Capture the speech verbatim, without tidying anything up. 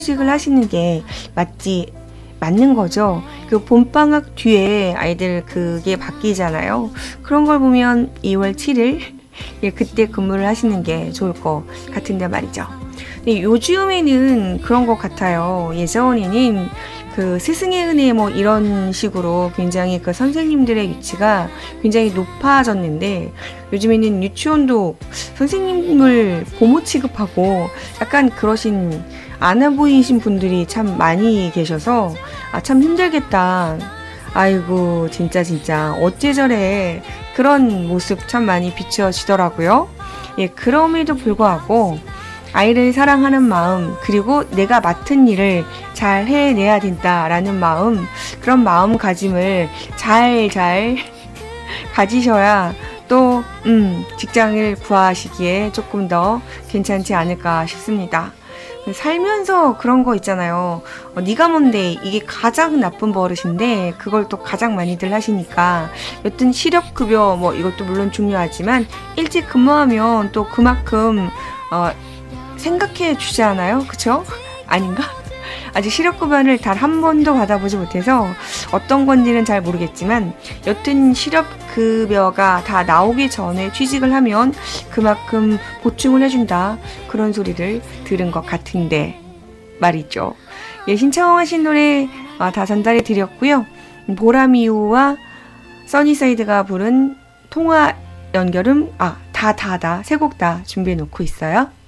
휴직을 하시는 게 맞지 맞는 거죠. 그 봄방학 뒤에 아이들 그게 바뀌잖아요. 그런 걸 보면 이월 칠일 예, 그때 근무를 하시는 게 좋을 것 같은데 말이죠. 근데 요즘에는 그런 것 같아요. 예전에는 그 스승의 은혜 뭐 이런 식으로 굉장히 그 선생님들의 위치가 굉장히 높아졌는데, 요즘에는 유치원도 선생님을 보모 취급하고 약간 그러신 안아 보이신 분들이 참 많이 계셔서 아, 참 힘들겠다. 아이고 진짜 진짜 어째 저래. 그런 모습 참 많이 비춰지더라고요. 예, 그럼에도 불구하고 아이를 사랑하는 마음, 그리고 내가 맡은 일을 잘 해내야 된다라는 마음, 그런 마음가짐을 잘 잘 가지셔야 또 음, 직장을 구하시기에 조금 더 괜찮지 않을까 싶습니다. 살면서 그런 거 있잖아요. 어, 네가 뭔데, 이게 가장 나쁜 버릇인데 그걸 또 가장 많이들 하시니까, 여튼 시력급여 뭐 이것도 물론 중요하지만 일찍 근무하면 또 그만큼 어, 생각해 주지 않아요? 그쵸? 아닌가? 아직 시력급여를 단 한 번도 받아보지 못해서 어떤 건지는 잘 모르겠지만, 여튼 시력급여가 다 나오기 전에 취직을 하면 그만큼 보충을 해준다, 그런 소리를 들은 것 같은데 말이죠. 예, 신청하신 노래 아, 다 전달해 드렸고요. 보라미우와 써니사이드가 부른 통화 연결음, 아, 다, 다, 다, 세 곡 다 준비해 놓고 있어요.